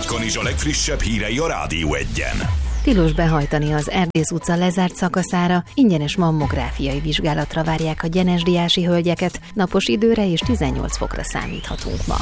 Kanizsa legfrissebb hírei a Rádió Egyen. Tilos behajtani az Erdész utca lezárt szakaszára, ingyenes mammográfiai vizsgálatra várják a gyenesdiási hölgyeket, napos időre és 18 fokra számíthatunk ma.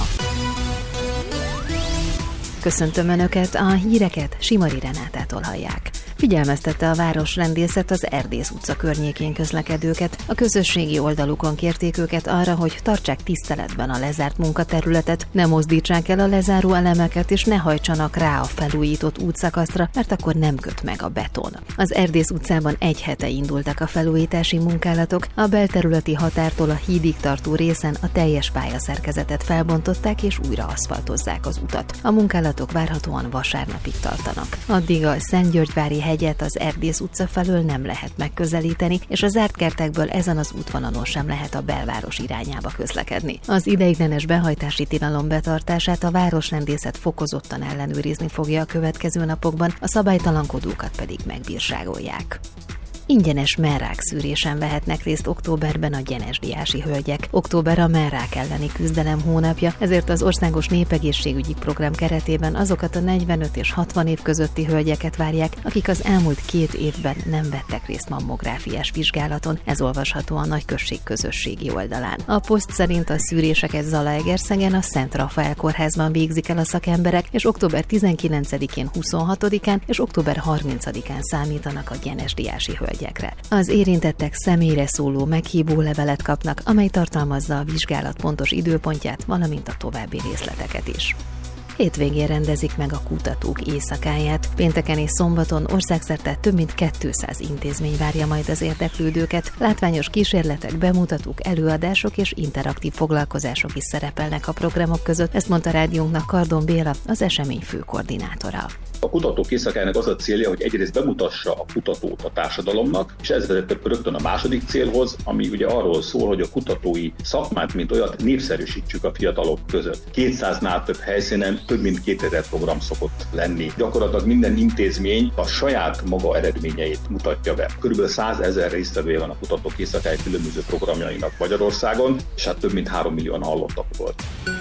Köszöntöm Önöket, a híreket Simari Renátától hallják. Figyelmeztette a városrendészet az Erdész utca környékén közlekedőket. A közösségi oldalukon kérték őket arra, hogy tartsák tiszteletben a lezárt munkaterületet, ne mozdítsák el a lezáró elemeket, és ne hajtsanak rá a felújított útszakaszra, mert akkor nem köt meg a beton. Az Erdész utcában egy hete indultak a felújítási munkálatok, a belterületi határtól a hídig tartó részen a teljes pályaszerkezetet felbontották és újra aszfaltozzák az utat. A munkálatok várhatóan vasárnapig tartanak. Addig a Szentgyörgyvári hegyet az Erdész utca felől nem lehet megközelíteni, és a zárt kertekből ezen az útvonalon sem lehet a belváros irányába közlekedni. Az ideiglenes behajtási tilalom betartását a városrendészet fokozottan ellenőrizni fogja a következő napokban, a szabálytalankodókat pedig megbírságolják. Ingyenes mellrák szűrésen vehetnek részt októberben a gyenesdiási hölgyek. Október a mellrák elleni küzdelem hónapja, ezért az Országos Népegészségügyi Program keretében azokat a 45 és 60 év közötti hölgyeket várják, akik az elmúlt 2 évben nem vettek részt mammográfiás vizsgálaton. Ez olvasható a Nagyközség közösségi oldalán. A poszt szerint a szűréseket Zalaegerszegen a Szent Rafael kórházban végzik el a szakemberek, és október 19-én, 26-án és október 30-án számítanak a gyenesdiási hölgyek. Az érintettek személyre szóló meghívó levelet kapnak, amely tartalmazza a vizsgálat pontos időpontját, valamint a további részleteket is. Hétvégén rendezik meg a kutatók éjszakáját. Pénteken és szombaton országszerte több mint 200 intézmény várja majd az érdeklődőket. Látványos kísérletek, bemutatók, előadások és interaktív foglalkozások is szerepelnek a programok között, ezt mondta rádiónknak Kardon Béla, az esemény főkoordinátora. A kutatók éjszakájának az a célja, hogy egyrészt bemutassa a kutatót a társadalomnak, és ez vezet rögtön a második célhoz, ami ugye arról szól, hogy a kutatói szakmát, mint olyat népszerűsítsük a fiatalok között. 200-nál több helyszínen több mint 2000 program szokott lenni. Gyakorlatilag minden intézmény a saját maga eredményeit mutatja be. Körülbelül 100 000 résztvevője van a kutatók éjszakája különböző programjainak Magyarországon, és hát több mint 3 millióan hallottak volt.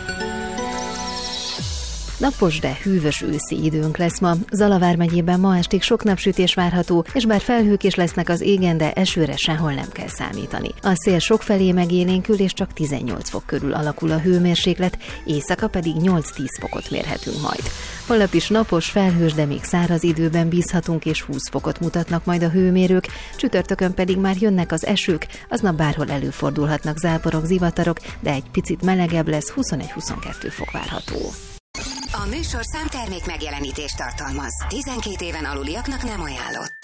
Napos, de hűvös őszi időnk lesz ma. Zala vármegyében ma estig sok napsütés várható, és bár felhők is lesznek az égen, de esőre sehol nem kell számítani. A szél sokfelé megélénkül, és csak 18 fok körül alakul a hőmérséklet, éjszaka pedig 8-10 fokot mérhetünk majd. Holnap is napos, felhős, de még száraz időben bízhatunk, és 20 fokot mutatnak majd a hőmérők, csütörtökön pedig már jönnek az esők, aznap bárhol előfordulhatnak záporok, zivatarok, de egy picit melegebb lesz, 21-22 fok várható. A műsor számtermék megjelenítést tartalmaz. 12 éven aluliaknak nem ajánlott.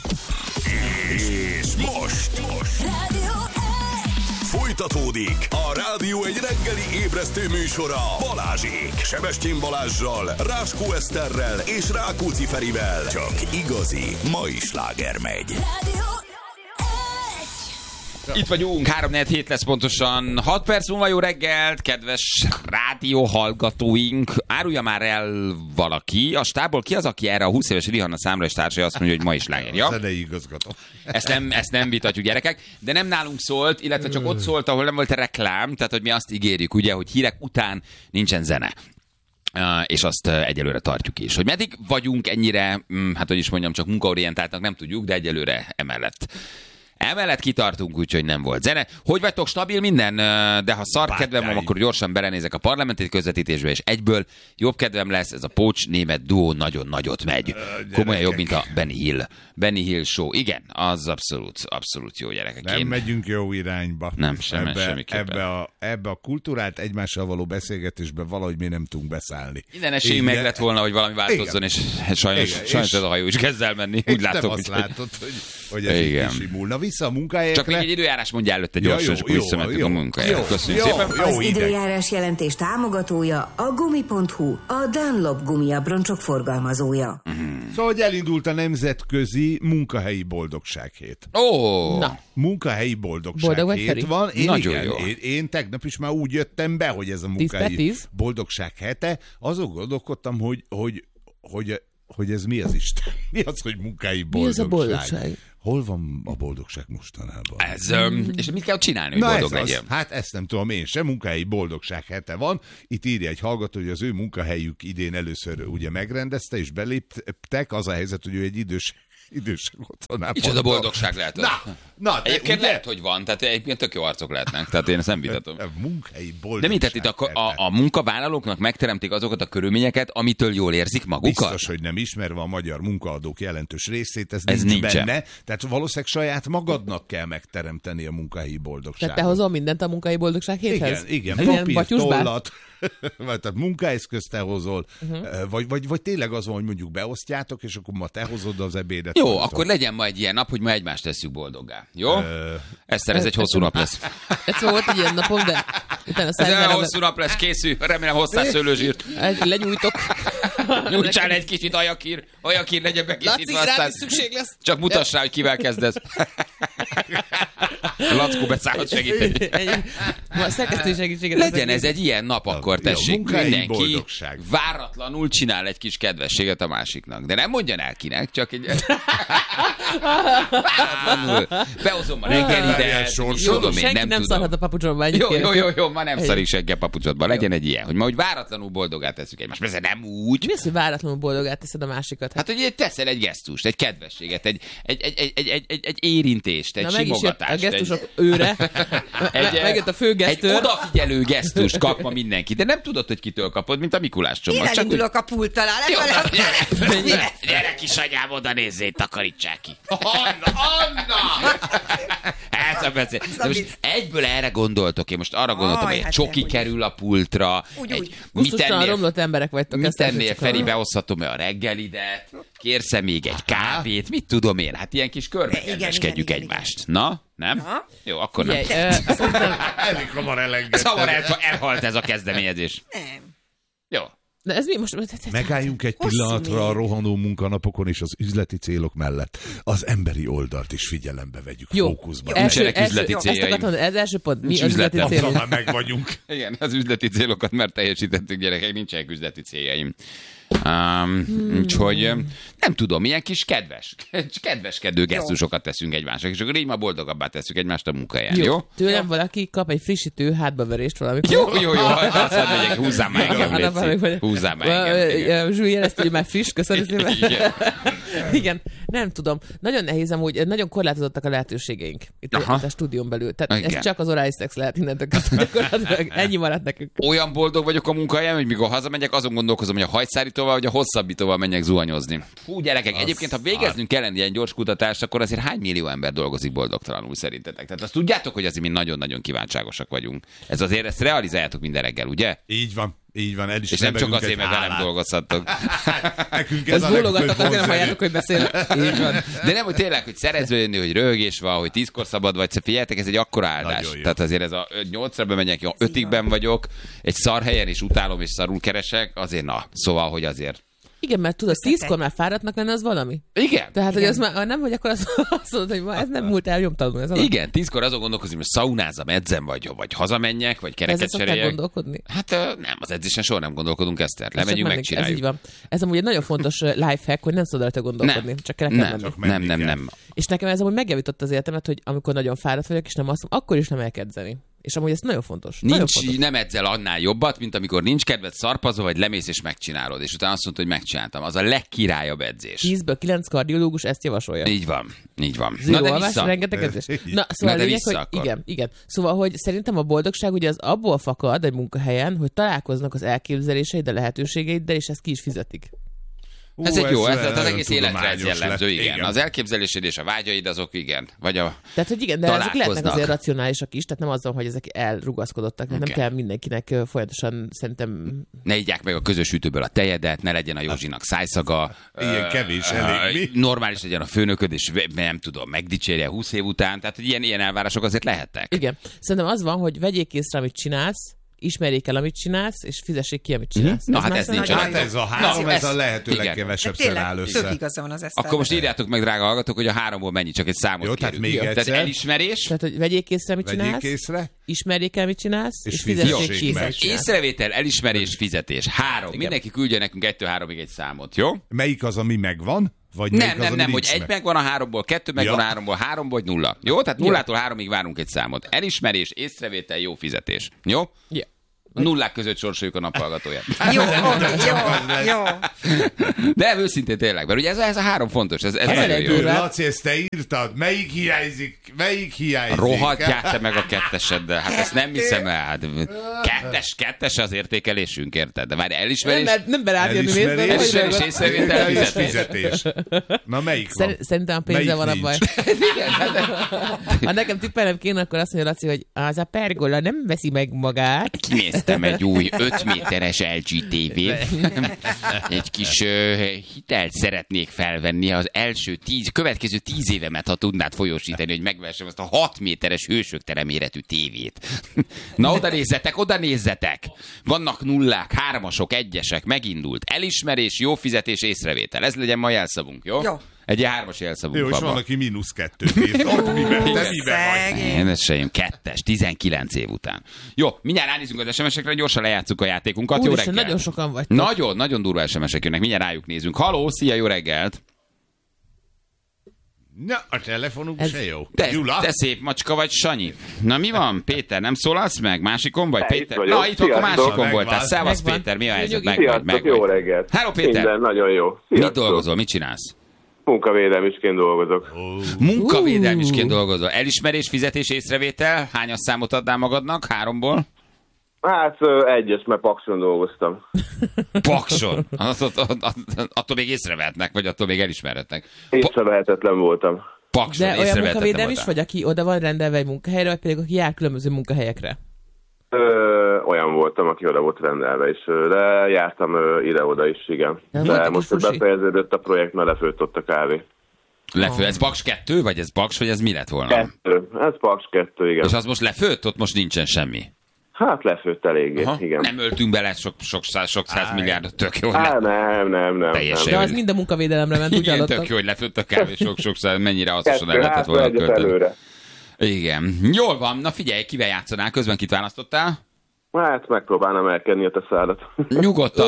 És most Rádió folytatódik a Rádió egy reggeli ébresztő műsora Balázsék. Sebestyén Balázssal, Ráskó Eszterrel és Rákóczi Ferivel. Csak igazi mai sláger megy. Rádió. Itt vagyunk, 3-4 lesz pontosan. 6 perc múlva jó reggelt, kedves rádió hallgatóink. Árulja már el valaki, a stábból ki az, aki erre a 20 éves Rihanna számra és társai azt mondja, hogy ma is sláger. Ja? Zenei igazgató. Ezt nem vitatjuk, gyerekek, de nem nálunk szólt, illetve csak ott szólt, ahol nem volt a reklám, tehát hogy mi azt ígérjük, ugye, hogy hírek után nincsen zene. És azt egyelőre tartjuk is. Hogy meddig vagyunk ennyire, hát hogy is mondjam, csak munkaorientáltnak nem tudjuk, de egyelőre Emellett kitartunk, úgyhogy nem volt zene. Hogy vagytok, stabil minden? De ha szart kedvem van, akkor gyorsan belenézek a parlamenti közvetítésbe, és egyből jobb kedvem lesz, ez a Pócs német duó nagyon nagyot megy. Komolyan jobb, mint a Benny Hill show. Igen, az abszolút jó, gyerekek. Nem megyünk jó irányba. Nem, semmiképpen. Ebbe a kultúrát egymással való beszélgetésbe valahogy mi nem tudunk beszállni. Minden esélyünk meg lett volna, hogy valami változzon, és sajnos ez a hajó is kezd el menni. Úgy látom, azt látod, hogy ez kisimulna. Vissza a munkahelyekre. Csak még egy időjárás mondja előtte gyorsan, és akkor visszamentünk a munkahelyre. Köszönjük szépen. Az időjárás jelentés támogatója a Gumi.hu, a Dunlop gumiabroncsok forgalmazója. Szóval, hogy elindult a nemzetközi munkahelyi boldogsághét. Munkahelyi boldogsághét van. Én tegnap is már úgy jöttem be, hogy ez a munkahelyi boldogság hete. Azon gondolkodtam, hogy hogy ez mi az Isten? Mi az, hogy munkahelyi boldogság? Mi az a boldogság? Hol van a boldogság mostanában? És mit kell csinálni, hogy boldog legyen? Hát ezt nem tudom én sem, munkahelyi boldogság hete van. Itt írja egy hallgató, hogy az ő munkahelyük idén először ugye megrendezte, és beléptek. Az a helyzet, hogy ő egy idős otthonában. Micsoda boldogság lehet. Na, egyébként lehet, hogy van, tehát egyébként tök jó arcok lehetnek, tehát én ezt nem vitatom. Munkahelyi boldogság. De mint tehát itt a munkavállalóknak megteremtik azokat a körülményeket, amitől jól érzik magukat? Biztos, hogy nem ismerve a magyar munkaadók jelentős részét, ez nincs benne. Tehát valószínűleg saját magadnak kell megteremteni a munkahelyi boldogságot. Tehát te hozol mindent a munkahelyi boldogság héthez? Igen. Papír, tollat, tehát munkaeszközt te hozol, vagy tényleg az van, hogy mondjuk beosztjátok, és akkor ma te hozod az ebédet. Jó, akkor legyen ma egy ilyen nap, hogy ma egymást tesszük boldoggá. Jó? Eszter, ez egy hosszú nap lesz. Ez volt egy ilyen napom, de utána ez egy hosszú nap lesz, készül. Remélem hosszás szőlőzsírt. Lenyújtok. Nyújtsál egy kicsit ajakír legyen bekészítve. Laci, rá szükség lesz. Csak mutass rá, hogy kivel kezdesz. Lackó beszállhat segíteni. A szerkesztői segítséget. Legyen ez egy ilyen nap, akkor tessék, mindenki váratlanul csinál egy kis kedvességet a másiknak. De nem mondjan el kinek, csak egy... Behozom a reggelidet. Jó, senki nem szarhat a papucsodba. Jó, ma nem szarik senki a papucsodba. Legyen egy ilyen, hogy ma úgy váratlanul boldogát tesszük egymást. Persze nem úgy. Mi az, hogy váratlanul boldogát teszed a másikat? Hát, hogy teszel egy gesztust, egy kedvességet, egy érintést, egy simogatást. A gesztusok őre. Megjött a főgesztőr. Egy odafigyelő gesztust kap ma mindenki, de nem tudod, hogy kitől kapod, mint a Mikulás csomag. Én elindulok a pult alá. Gyere kisanyám, oda nézzél, takarítsák ki. Anna! Ez a beszél. De most egyből erre gondoltok, én most arra gondoltam, hogy egy csoki kerül a pultra. Gusztustalan romlott emberek vagytok. Mit tennél, Feri, behozhatom-e a reggelidet? Kérsz még egy kávét? Mit tudom én? Hát ilyen kis körbekedveskedjük egymást. Na? Nem? Na? Jó, akkor nem. Elég hamar elengedtem. Szóval elhalt ez a kezdeményezés. Nem. Jó. De ez mi most? Megálljunk egy pillanatra a rohanó munkanapokon és az üzleti célok mellett. Az emberi oldalt is figyelembe vegyük, fókuszba. Nincsenek üzleti céljaim. Ez első pont. Mi az üzleti célok? Már meg vagyunk. Igen, az üzleti célokat már teljesítettük, gyerekek, nincsenek üzleti céljaim. Úgyhogy nem tudom, ilyen kis kedveskedő gesztusokat teszünk egymásnak, és akkor így ma boldogabbá tesszük egymást a munkahelyen, jó? Tőlem valaki kap egy frissítő hátbaverést valamikor. Jó, azt megyek, húzzám már engem, húzzám már engem. Zsúly jelezte, hogy már friss, köszönöm szépen. Igen, nem tudom. Nagyon nehéz amúgy, nagyon korlátozottak a lehetőségeink itt a stúdión belül. Tehát ez csak az orális szex lehet innentől gyakorlatilag. Ennyi maradt nekünk. Olyan boldog vagyok a munkahelyen, hogy mikor hazamegyek, azon gondolkozom, hogy a hajszárítóval vagy a hosszabbítóval menjek zuhanyozni. Fú, gyerekek, egyébként, ha végeznünk kellene ilyen gyors kutatást, akkor azért hány millió ember dolgozik boldogtalanul szerintetek? Tehát azt tudjátok, hogy azért mi nagyon-nagyon kívánságosak vagyunk. Ezt realizáljátok minden reggel, ugye? Így van. És nem csak azért, mert velem dolgozhattok. Nekünk ez a bólogattak, azért nem halljátok, hogy beszélek. Így van. De nem, hogy tényleg, hogy szerezve jönni, hogy röhögés van, hogy 10-kor szabad vagy, figyeljetek, ez egy akkora áldás. Tehát azért ez a 8-ra bemegyek, 5-ben vagyok, egy szar helyen is utálom és szarul keresek, azért szóval, hogy azért. Igen, mert tudod, 10-kor már fáradtnak lenne, az valami. Igen. Tehát, hogy az már nem, hogy akkor azt mondod, hogy ma ez nem múlt el nyomtalanul. Igen, 10-kor azon gondolkozom, hogy szaunázzam, edzem, vagy hazamenjek, vagy kereket cseréljek. Gondolkodni? Hát nem, az edzésen soha nem gondolkodunk, Eszter. Lemegyünk, megcsináljuk. Ez így van. Ez amúgy egy nagyon fontos lifehack, hogy nem szabad rajta gondolkodni. Csak kell menni. Nem. És nekem ez amúgy megjavította az életemet, hogy amikor nagyon fáradt vagyok, és nem azt mondom, akkor is nem elkedzeni. És amúgy ez nagyon fontos. Nem edzel annál jobbat, mint amikor nincs kedved, szarpazol, vagy lemész és megcsinálod. És utána azt mondta, hogy megcsináltam. Az a legkirályabb edzés. 10-ből 9 kardiológus ezt javasolja. Így van. Na de vissza. Rengeteg edzés. Szóval lényeg, hogy igen. Szóval, hogy szerintem a boldogság ugye az abból fakad egy munkahelyen, hogy találkoznak az elképzeléseiddel, a lehetőségeiddel, és ezt ki is fizetik. Ez egy jó, ez az egész életre ez jellemző, igen. Az elképzelésed és a vágyaid azok, igen. Tehát, hogy igen, de ezek lehetnek azért racionálisak is, tehát nem azon, hogy ezek elrugaszkodottak, nem kell mindenkinek folyamatosan szerintem... Ne igyák meg a közös ütőből a tejedet, ne legyen a Józsinak szájszaga. Ilyen kevés, elég mi? Normális legyen a főnököd, és nem tudom, megdicsérje 20 év után, tehát ilyen elvárások azért lehetnek. Igen. Szerintem az van, hogy vegyék észre, amit csinálsz, ismerjék el, amit csinálsz, és fizessék ki, amit csinálsz. Na, hát ez nincs. Hát ez a három, ez a lehető legkevesebb áll össze. Tök igaza van az Eszternek. Akkor most írjátok meg, drága hallgatók, hogy a 3-ból mennyi, csak egy számot jó, kérünk. tehát még egyszer. Tehát elismerés. Tehát, hogy vegyék észre, amit csinálsz, ismerjék el, mit csinálsz, és fizessék ki. Észrevétel, elismerés, fizetés. 3. Igen. Mindenki küldje nekünk 1-3-ig egy számot, jó? Melyik az, ami megvan? Vagy nem, hogy 1 megvan a 3-ból, 2 megvan a 3-ból, 3 vagy 0. Jó? Tehát 0-tól 3-ig várunk egy számot. Elismerés, észrevétel, jó fizetés. Jó? Ja. Nullák között sorsoljuk a naphallgatóját. Jó. De őszintén tényleg, mert ugye ez a 3 fontos. Ez nagyon jó. Laci, ezt te írtad. Melyik hiányzik? Rohadjál te meg a 2-eseddel. Hát ezt nem hiszem el. Hát, 2-es az értékelésünk, érted? De várj, elismerés. Nem belátjani nézve. Elismerés, észrevétel, fizetés. Na melyik van? Szerintem a pénze van a baj. Ha nekem tippelnem kéne, akkor azt mondja Laci, hogy az a pergola nem veszi meg magát. Kinéztem egy új 5 méteres LG TV-t. Egy kis hitelt szeretnék felvenni az következő 10 évemet, ha tudnád folyósítani, hogy megvessem azt a 6 méteres hősöktere méretű tévét. Na, oda nézzetek! Vannak nullák, 3-asok, 1-esek, megindult. Elismerés, jó fizetés, észrevétel. Ez legyen ma jelszavunk, jó? Jó. Egy 3-as jelszavunk. Jó, és van, aki -2 írt. Te miben vagy? Én ez sem, 2-es, 19 év után. Jó, mindjárt ránézünk az SMS-ekre, gyorsan lejátszuk a játékunkat. Jó reggelt. Nagyon sokan vagytok. Nagyon durva SMS-ek jönnek, mindjárt rájuk nézünk. Haló, szia, jó reggelt! Na, a telefonunk se jó. Te szép macska vagy, Sanyi. Na mi van, Péter, nem szólalsz meg? Másikon vagy, Péter? Na, itt akkor másikon voltál. Szávasz, Péter, mi a helyzet? Meg jó reggelt. Hello, Péter. Minden nagyon jó. Mit dolgozol, mit csinálsz? Munkavédelmisként dolgozok. Munkavédelmisként dolgozol. Elismerés, fizetés, észrevétel. Hányas számot adnál magadnak? 3-ból? Hát 1-es, mert Pakson dolgoztam. Pakson? Attól még észrevehetnek, vagy attól még elismerhetnek. Észrevehetetlen voltam. Pakson, de olyan munkavédelem is vagy, aki oda van rendelve egy munkahelyre, vagy pedig aki jár különböző munkahelyekre? Olyan voltam, aki oda volt rendelve is, de jártam ide-oda is, igen. De most befejeződött a projekt, mert lefőtt ott a kávé. Ez Paks 2, vagy ez Paks, vagy ez mi lett volna? 2, ez Paks 2, igen. És az most lefőtt, ott most nincsen semmi? Hát lefőtt eléggé, igen. Nem öltünk bele sok száz milliárdot, tök jó. Nem. De az mind a munkavédelemre ment, úgy hallottam. Tök jó, hogy lefőtt a kávé sok száz, mennyire hasznosan el lehetett volna költeni. Igen. Jól van, na figyelj, kivel játszanál, közben kit választottál? Hát megpróbálnám elkenni a te szádat. Nyugodtan.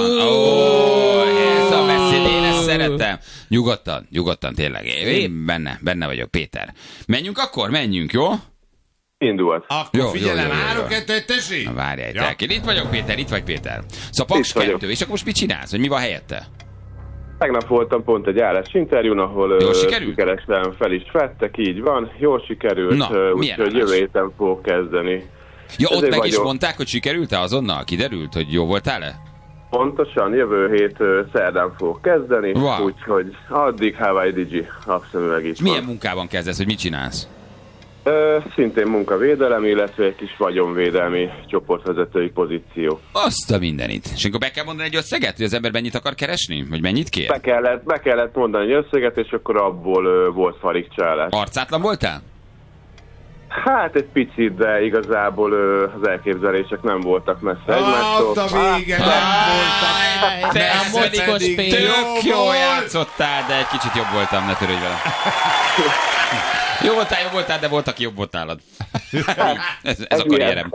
Ez a beszéd, én ezt szeretem. Nyugodtan, tényleg. Én benne vagyok, Péter. Menjünk akkor? Menjünk, jó? Indult. Akkor figyelem, 3-2-1, tessék! Na várjál, itt vagyok, Péter, itt vagy, Péter. Szóval Paks 2, és akkor most mit csinálsz, hogy mi van helyette? Tegnap voltam pont egy állásinterjún, ahol sikeresen fel is vettek, így van, jól sikerült, úgyhogy jövő héten fogok kezdeni. Ja, ott meg is mondták, hogy sikerült-e azonnal? Kiderült, hogy jó voltál-e? Pontosan, jövő hét szerdán fogok kezdeni, úgyhogy addig Hawaii Digi napszemüveg is. Milyen munkában kezdesz, hogy mit csinálsz? Szintén munkavédelem, illetve egy kis vagyonvédelmi csoportvezetői pozíció. Azt a mindenit. És akkor be kell mondani egy összeget, hogy az ember mennyit akar keresni? Vagy mennyit kér? Be kellett mondani egy összeget, és akkor abból volt farigcsálás. Arcátlan voltál? Hát egy picit, de igazából az elképzelések nem voltak messze egymástól. Ott a vége nem voltak. Tök jó játszottál, de egy kicsit jobb voltam, ne törődj velem. Jó voltál, de volt, aki jobb volt nálad. Ez a karrierem.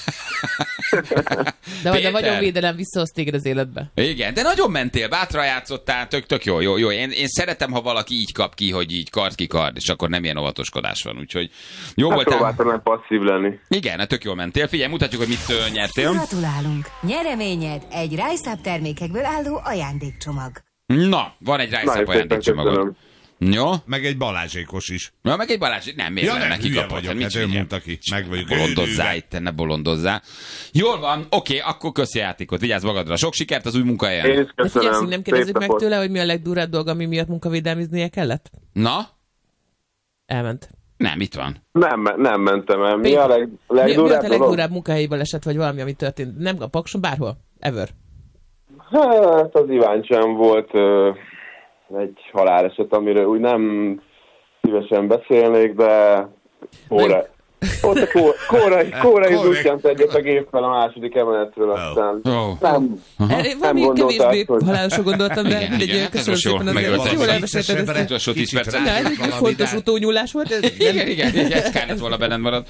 De vagyonvédelem visszahoz téged az életbe. Igen, de nagyon mentél, bátran játszottál, tök jó. Én szeretem, ha valaki így kap ki, hogy így kard ki kard, és akkor nem ilyen óvatoskodás van, úgyhogy jó voltál. Próbáltam nem passzív lenni. Igen, tök jól mentél. Figyelj, mutatjuk, hogy mit nyertél. Gratulálunk! Nyereményed egy Rise Up termékekből álló ajándékcsomag. Na, van egy Rise Up ajándékcsomagod. Jó? Meg egy Balázsékos is. Na, meg egy Balázsék. Nem, miért nem neki kapott? Hát ő mondta ki. Meg vagyok bolondozzá itt, ne bolondozzá. Jól van, oké, akkor köszi játékot. Vigyázz magadra. Sok sikert az új munkahelyen. Én is köszönöm. Nem kérdezzük meg tőle, hogy mi a legdurább dolga, ami miatt munkavédelmiznie kellett? Na? Elment. Nem, itt van. Nem mentem el. Mi a legdurább munkahelyi baleset, vagy valami, ami történt? Nem a Pakson, bárhol? Ever? Hát az Iváncsán volt egy haláleset, amiről úgy nem szívesen beszélnék, de Ott a kórai zutyant egyet a géppel a második emeletről, aztán nem kevésbé halálosra gondoltam, de mindegy, köszönöm szépen azért. Jól elmesélted ezt. Utolsó 10 percet. Egy fontos utónyúlás volt. Igen, egy kellett volna benned marad.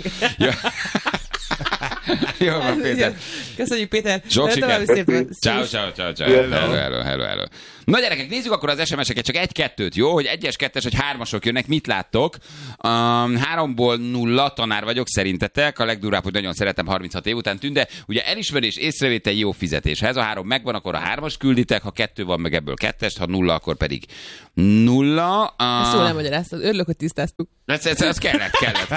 Jó van, Péter. Köszönjük, Péter. Sok sikert. Ciao. Hello. Na gyerekek, nézzük akkor az SMS-eket, csak 1-2-t, jó? Hogy 1-es, 2-es vagy 3-asok jönnek, mit láttok? 3-ból 0, tanár vagyok, szerintetek. A legdurább, hogy nagyon szeretem 36 év után Tünde. Ugye elismerés, észrevétel, jó fizetés. Ha ez a 3 megvan, akkor a 3-as külditek, ha 2 van, meg ebből 2-est, ha 0, akkor pedig 0. Ezt jól elmagyaráztad, örülök, hogy tisztáztuk. Ez kellett.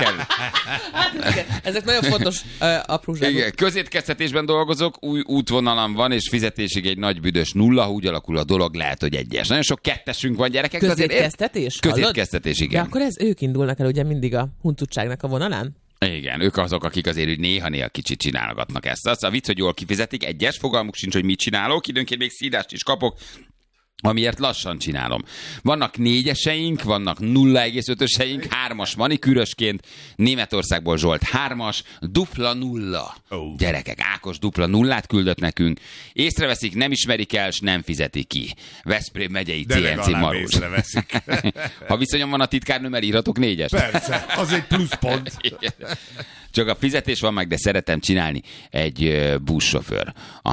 Hát, ezek nagyon fontos apróságok. Igen, közétkeztetésben dolgozok, új útvonalam van, és fizetésig egy nagy büdös 0, ha úgy alakul a dolog, lehet, hogy 1-es. Nagyon sok 2-esünk van, gyerekek. Közétkeztetés? Közétkeztetés, igen. De akkor ők indulnak el ugye mindig a huncutságnak a vonalán? Igen, ők azok, akik azért hogy néha kicsit csinálgatnak ezt. Az a vicc, hogy jól kifizetik, 1-es, fogalmuk sincs, hogy mit csinálok, időnként még szídást is kapok, amiért lassan csinálom. Vannak 4-eseink, vannak 0,5-eseink, 3-as manikűrösként, Németországból Zsolt 3-as, dupla 0. Gyerekek, Ákos dupla 0-át küldött nekünk. Észreveszik, nem ismerik el, s nem fizeti ki. Veszprém megyei CNC Marós. Ha viszonyom van a titkárnőmmel, írhatok 4-es. Persze, az egy pluszpont. Csak a fizetés van meg, de szeretem csinálni egy buszsofőr.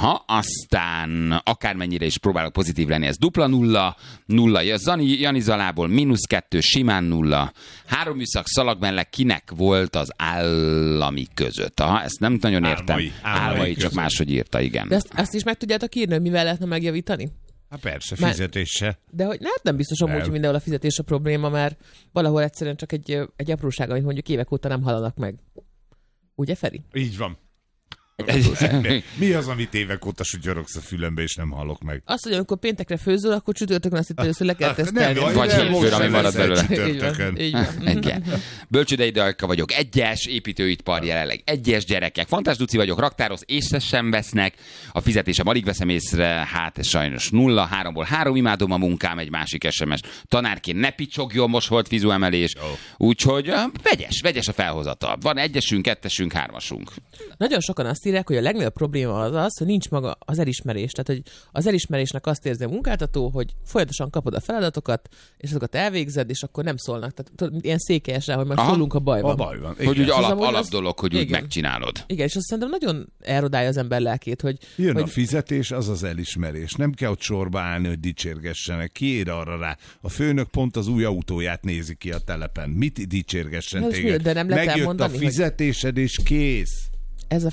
Aztán akármennyire is próbálok pozitív lenni, ez dupla 0, 0 Jani Zalából, -2, simán 0. 3 műszak szalag mellett kinek volt az állami között? Ezt nem nagyon értem. Álmai csak máshogy írta, igen. De azt is meg tudjátok írni, hogy mivel lehetne megjavítani? Hát persze, fizetése. De hogy nem biztos amúgy, hogy mindenhol a fizetés a probléma, mert valahol egyszerűen csak egy apróság, amit mondjuk évek óta nem hallanak meg. Ugye, Feri? Így van. Mi az, amit évek óta sutyorogsz a fülembe, és nem hallok meg? Azt, hogy amikor péntekre főzöl, akkor csütörtökön azt hittem, hogy le kell tesztelni. Vagy hétfőn, ami marad belőle. Igen. Bölcsődei Dajka vagyok, 1-es, építőipar jelenleg 1-es, gyerekek. Fantás Duci vagyok, raktáros, észre sem vesznek. A fizetésem alig veszem észre, hát ez sajnos 0. 3-ból 3, imádom a munkám, egy másik SMS. Tanárként ne picsogjon, most volt fizuemelés. Úgyhogy vegyes a felhozata. Van 1-esünk, 2-esünk, 3-asunk. Nagyon sokan azt írják, hogy a legnagyobb probléma az, hogy nincs maga az elismerés. Tehát, hogy az elismerésnek azt érzi a munkáltató, hogy folyamatosan kapod a feladatokat, és azokat elvégzed, és akkor nem szólnak. Tehát ilyen székelyesen, hogy már szólunk a bajban. A bajban. Hogy úgy alap dolog, hogy úgy megcsinálod. Igen, és azt szerintem nagyon elrodálja az ember lelkét, hogy... Jön a fizetés, az az elismerés. Nem kell ott sorba állni, hogy dicsérgessenek. Ki ér arra rá? A főnök pont az új autóját nézi ki a telepen. Mit dicsérgessen téged? De nem lehet megjött elmondani, a fizetésed, és kész. Ez.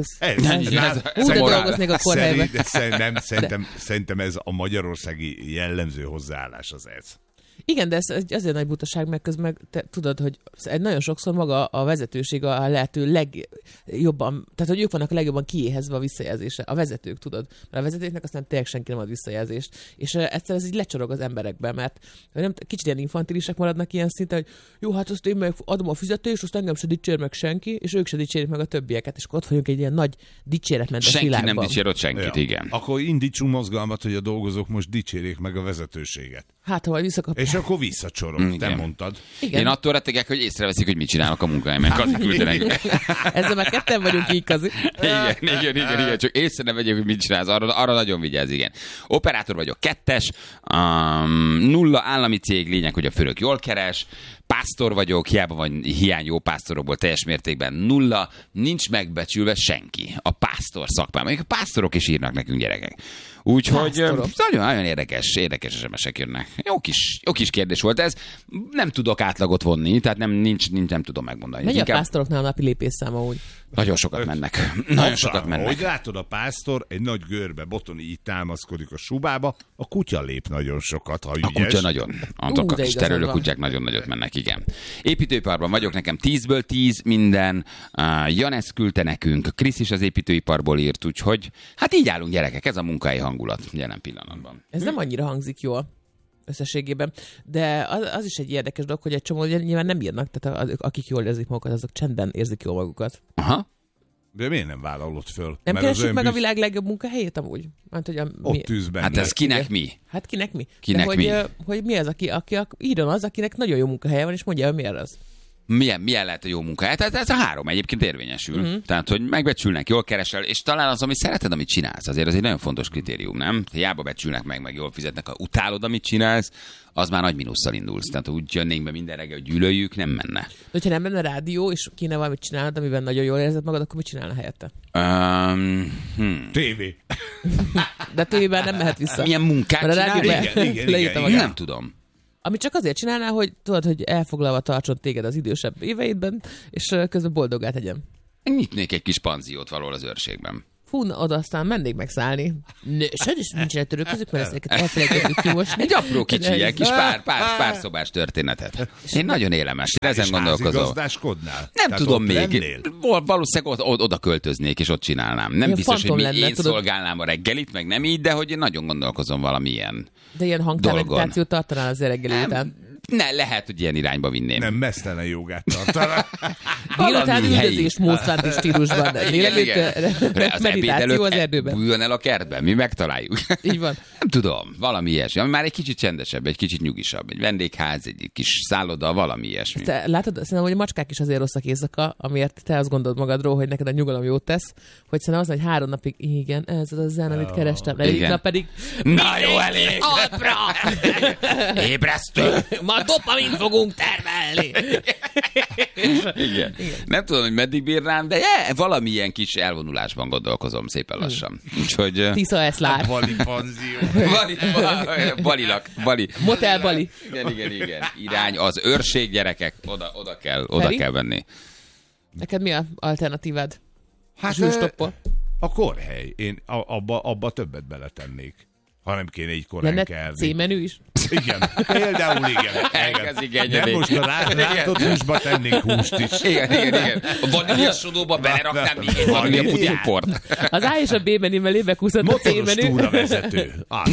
Úgy dolgoznék a kórhelyben. Szerintem ez a magyarországi jellemző hozzáállás az ez. Igen, de ez azért nagy butaság, meg közben te tudod, hogy nagyon sokszor maga a vezetőség a lehető legjobban, tehát hogy ők vannak a legjobban kiéhezve a visszajelzésre. A vezetők, tudod. Mert a vezetőknek aztán tényleg senki nem ad visszajelzést. És egyszer ez így lecsorog az emberekbe, mert nem, kicsit ilyen infantilisek maradnak ilyen szinten, hogy jó, hát azt én meg adom a fizetést, azt engem se dicsér meg senki, és ők se dicsérik meg a többieket, és akkor ott vagyunk egy ilyen nagy dicséretmentes világban. Senki nem dicsér ott senkit, igen. Akkor indítsunk mozgalmat, hogy a dolgozók most dicsérjék meg a vezetőséget. Hát, ha majd visszakapják. És akkor visszacsorog, te mondtad. Igen. Én attól rettegek, hogy észreveszik, hogy mit csinálok a munkahelyemen. Kazi küldenek. Ezzel már ketten vagyunk így, Kazi. Igen, csak észre ne vegyek, hogy mit csinálsz. Arra nagyon vigyázz, igen. Operátor vagyok, 2-es, 0 állami cég, lényeg, hogy a főnök jól keres. Pásztor vagyok, hiába van hiány jó pásztorokból, teljes mértékben 0, nincs megbecsülve senki. A pásztor szakmában. A pásztorok is írnak nekünk, gyerekek. Úgyhogy nagyon érdekes SMS-ek jönnek. Jó kis kérdés volt ez. Nem tudok átlagot vonni, tehát nem tudom megmondani. Megy a pásztoroknál a napi lépésszáma úgy. Nagyon sokat mennek. Sokat mennek. Hogy látod, a pásztor egy nagy görbe botoni így támaszkodik a subába, a kutya lép nagyon sokat, ha ügyes. A kutya nagyon. Azok a kis terülő kutyák nagyon nagyot mennek, igen. Építőiparban vagyok, nekem 10-ből 10 minden. Janesz küldte nekünk, Krisz is az építőiparból írt, úgyhogy hát így állunk, gyerekek, ez a munkai hangulat jelen pillanatban. Ez nem annyira hangzik jól összességében, de az is egy érdekes dolog, hogy egy csomó nyilván nem írnak, tehát akik jól érzik magukat, azok csendben érzik jól magukat. Aha. De miért nem vállalod föl? Nem keressük meg a világ legjobb munkahelyét amúgy? Hát, hogy ott tűzben. Hát ez kinek mi? Hát kinek mi? Kinek mi? Hogy mi az, aki írjon az, akinek nagyon jó munkahelye van, és mondja, hogy miért az. Milyen lehet a jó munka? Hát ez a 3 egyébként érvényesül. Tehát, hogy megbecsülnek, jól keresel, és talán az, amit szereted, amit csinálsz, azért az egy nagyon fontos kritérium, nem? Hiába becsülnek meg jól fizetnek, ha utálod, amit csinálsz, az már nagy mínusszal indulsz. Tehát úgy jönnénk be minden reggel, hogy gyűlöljük, nem menne. De hogyha nem lenne rádió, és kéne valamit csinálnod, amiben nagyon jól érzed magad, akkor mit csinálna helyette? Tévé. De tévében nem mehet vissza. Milyen munkát csinál? Igen. Nem tudom. Amit csak azért csinálnál, hogy tudod, hogy elfoglalva tartson téged az idősebb éveidben, és közben boldoggá tegyem. Nyitnék egy kis panziót valahol az őrségben. Fú, oda aztán mennék megszállni. Sajnos nincsenek török közük, mert ezeket elfelejtettük kimosni. Egy apró kicsi, ilyen kis pár szobás történetet. Én nagyon élemes. Ezen gondolkozom. Nem tudom még. Valószínűleg oda költöznék, és ott csinálnám. Nem biztos, hogy én szolgálnám a reggelit, meg nem így, de hogy én nagyon gondolkozom valamilyen. De ilyen hangtármeditációt tartanál az reggeli után? Ne, lehet, hogy ilyen irányba vinném. Nem, mesztelen jogát tartanak. Délután üldözés Mozarti stílusban. Meditáció az erdőben. Bújjon el a kertben, mi megtaláljuk. Így van. Nem tudom, valami ilyesmi. Ami már egy kicsit csendesebb, egy kicsit nyugisabb. Egy vendégház, egy kis szálloda, valami ilyesmi. Te látod, szerintem, hogy a macskák is azért rosszak éjszaka, amiért te azt gondolod magadról, hogy neked a nyugalom jót tesz, hogy szerintem az, hogy 3 napig, igen, ez az a zen, amit kerestem. Na pedig... Na jó, elég! Alpra! Ébresztő! Ma dopamint fogunk termelni! Igen. Nem tudom, hogy meddig bírnám, de valamilyen kis elvonulásban gondolkozom szépen lassan. Úgyhogy... Tisza eszlár. Bali panzió. Bali. Motel Bali. Igen. Irány az őrség, gyerekek. Oda kell venni. Neked mi a alternatívád? Hát a kórhely. Én abba többet beletennék. Ha nem kéne így korán kelni. Lenne C-menü is? Igen, például igen. Nem most a rátott húsba tennénk húst is. Igen. A vaníliasodóba beleraknám még egy vaníliapudingport. Az A és a B menü mellé bekúszott a C-menü. Motoros túravezető.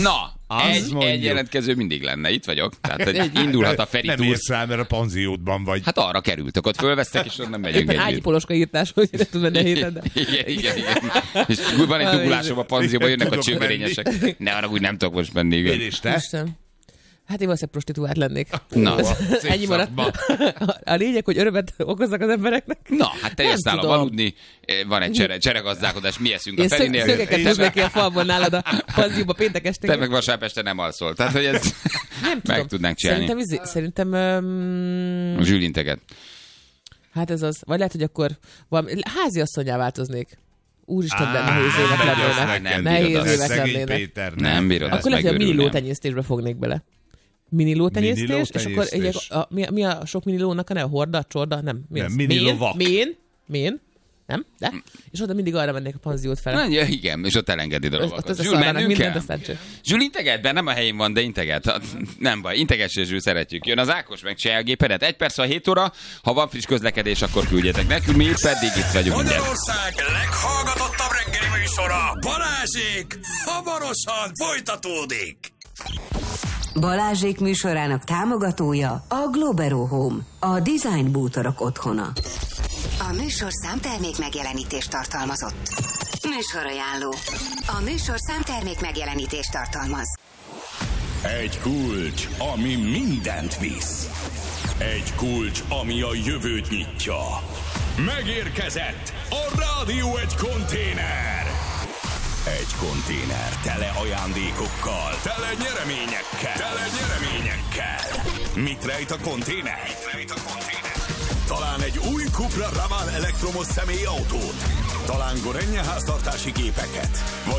Egy jelentkező mindig lenne, itt vagyok. Tehát indulhat a Feri túr. Nem érsz rá, mert a panziódban vagy. Hát arra kerültök, ott fölvesztek, és onnan megyünk együtt. Ágyi poloska írtás, hogy nem tud menni a héten. Igen. És van egy dugulásom a panzióban, jönnek a csőgörényesek. Ne arra úgy nem tudok most menni. És te? Hát én valószínűleg prostituált lennék. Na, ennyi maradt. A lényeg, hogy örömet okozzak az embereknek. Na, hát te jössz nálam aludni, van egy cseregazdálkodás, mi eszünk a Ferinél. Szögeket hoznék ki a falból nálad a panzióba péntek este. Te meg vasárnap este nem alszol. Tehát, hogy ezt meg tudnánk csinálni. Szerintem zsűlinteget. Hát ez az. Vagy lehet, hogy akkor háziasszonyá változnék. Úristen, de nehéz évek lennének. Nehéz évek lennének. Nem bírod, akkor lehet, hogy a miniló tenyésztésbe fognék bele. Miniló tenyésztés, és akkor mi a sok minilónak a neve? Horda, csorda? Nem. Mi az? Minilóvak. Mén? Nem? De? És oda mindig arra mennék a panziót fel. Ja, igen, és ott elengedi dolgokat. Zsül, mennünk kell? Zsül, integet be, nem a helyén van, de integet. Nem baj, integesse, Zsül, szeretjük. Jön az Ákos, meg csinálja a gépedet. 1 perc, 7 óra, ha van friss közlekedés, akkor küldjetek nekünk, mi pedig itt vagyunk. Magyarország leghallgatottabb reggeli műsora, Balázsék, hamarosan folytatódik. Balázsék műsorának támogatója a Globero Home, a design bútorok otthona. A műsorszám termék megjelenítést tartalmazott. Műsorajánló. A műsorszám termék megjelenítést tartalmaz. Egy kulcs, ami mindent visz. Egy kulcs, ami a jövőt nyitja. Megérkezett a Rádió egy konténer. Egy konténer tele ajándékokkal, tele nyereményekkel. Mit rejt a konténer? Talán egy új Cupra Raval elektromos személyautót, talán Gorenje háztartási gépeket, vagy